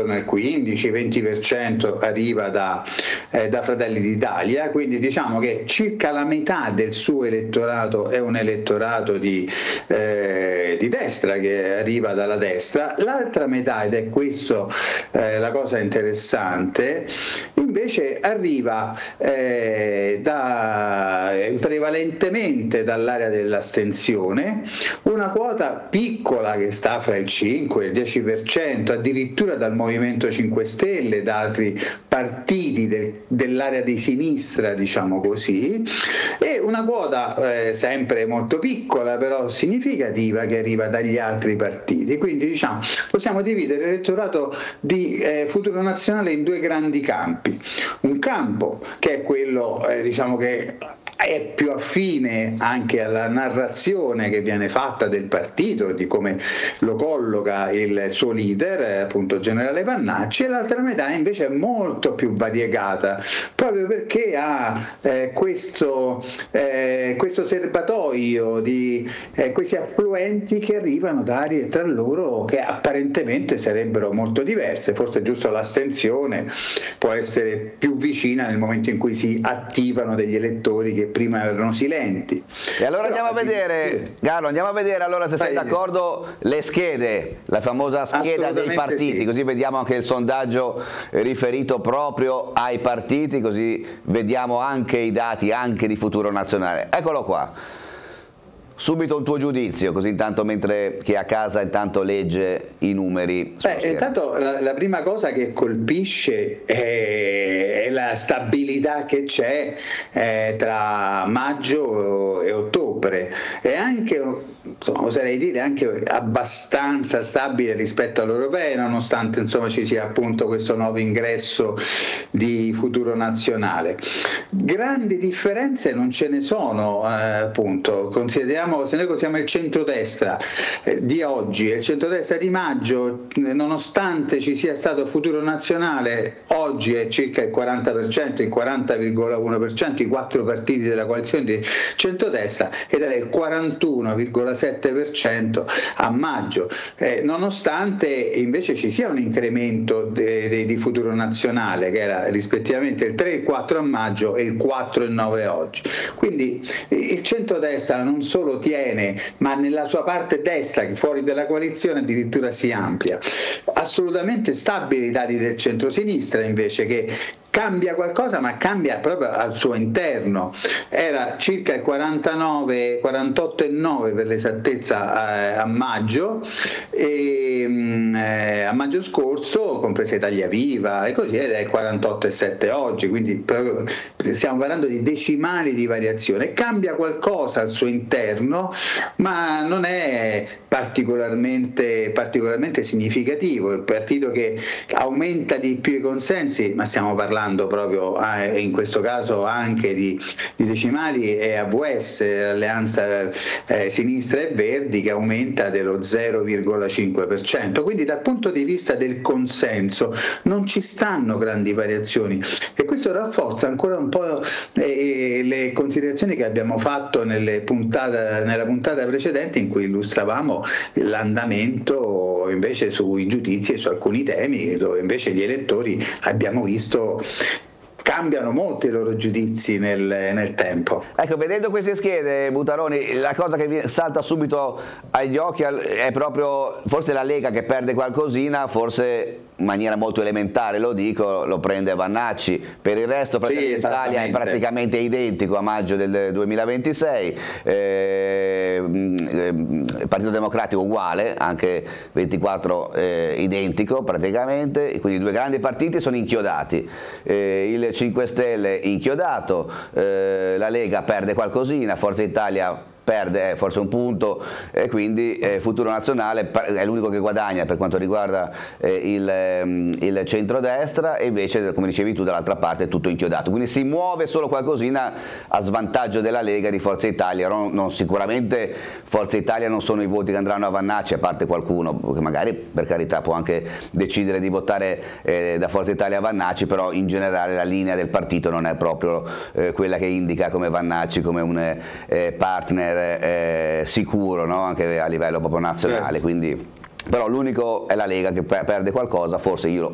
intorno al 15-20% arriva da Fratelli d'Italia, quindi diciamo che circa la metà del suo elettorato è un elettorato di destra, che arriva dalla destra. L'altra metà, ed è questo la cosa interessante, invece arriva prevalentemente dall'area dell'astensione, una quota piccola che sta fra il 5 e il 10%, addirittura dal Movimento 5 Stelle, da altri partiti dell'area di sinistra, diciamo così, e una quota sempre molto piccola però significativa che arriva dagli altri partiti. Quindi diciamo possiamo dividere l'elettorato di Futuro Nazionale in due grandi campi: un campo che è quello diciamo che è più affine anche alla narrazione che viene fatta del partito, di come lo colloca il suo leader, appunto generale Vannacci, e l'altra metà invece è molto più variegata, proprio perché ha questo serbatoio di questi affluenti che arrivano da aree tra loro che apparentemente sarebbero molto diverse. Forse giusto l'astensione può essere più vicina nel momento in cui si attivano degli elettori che prima erano silenti. E allora andiamo a vedere, Carlo, allora se sei d'accordo le schede, la famosa scheda dei partiti, sì. Così vediamo anche il sondaggio riferito proprio ai partiti, così vediamo anche i dati anche di Futuro Nazionale. Eccolo qua. Subito un tuo giudizio, così intanto mentre chi è a casa intanto legge i numeri. Intanto la prima cosa che colpisce è la stabilità che c'è tra maggio e ottobre, e anche, insomma, oserei dire anche abbastanza stabile rispetto all'europeo, nonostante insomma ci sia appunto questo nuovo ingresso di Futuro Nazionale. Grandi differenze non ce ne sono, appunto. Se noi consideriamo il centrodestra di oggi e il centrodestra di maggio, nonostante ci sia stato Futuro Nazionale, oggi è circa il 40%, il 40,1%, i 4 partiti della coalizione di centrodestra, ed era il 41,7% a maggio, nonostante invece ci sia un incremento di Futuro Nazionale che era rispettivamente il 3,4 a maggio e il 4,9 oggi. Quindi il centrodestra non solo tiene, ma nella sua parte destra, che fuori dalla coalizione addirittura si amplia. Assolutamente stabili i dati del centrosinistra invece, che cambia qualcosa, ma cambia proprio al suo interno. Era circa il 48,9 per l'esattezza a maggio, e a maggio scorso, compresa Italia Viva e così, era il 48,7 oggi, quindi proprio stiamo parlando di decimali di variazione. Cambia qualcosa al suo interno, ma non è particolarmente significativo. Il partito che aumenta di più i consensi, ma stiamo parlando proprio in questo caso anche di decimali, è AVS, Alleanza Sinistra e Verdi, che aumenta dello 0,5%. Quindi dal punto di vista del consenso non ci stanno grandi variazioni, e questo rafforza ancora un po' le considerazioni che abbiamo fatto nella puntata precedente, in cui illustravamo l'andamento invece sui giudizi e su alcuni temi, dove invece gli elettori abbiamo visto cambiano molto i loro giudizi nel tempo. Ecco, vedendo queste schede, Butaroni, la cosa che salta subito agli occhi è proprio forse la Lega che perde qualcosina, forse in maniera molto elementare, lo dico, lo prende Vannacci. Per il resto Fratelli d'Italia è praticamente identico a maggio del 2026, il Partito Democratico uguale, anche 24 identico praticamente, quindi i due grandi partiti sono inchiodati, il 5 Stelle inchiodato, la Lega perde qualcosina, Forza Italia perde forse un punto, e quindi Futuro Nazionale è l'unico che guadagna per quanto riguarda il centrodestra, e invece, come dicevi tu, dall'altra parte è tutto inchiodato, quindi si muove solo qualcosina a svantaggio della Lega e di Forza Italia. Non sicuramente Forza Italia non sono i voti che andranno a Vannacci, a parte qualcuno che magari, per carità, può anche decidere di votare da Forza Italia a Vannacci, però in generale la linea del partito non è proprio quella che indica come Vannacci come un partner sicuro, no? Anche a livello proprio nazionale, certo. Quindi, però l'unico è la Lega che perde qualcosa, forse io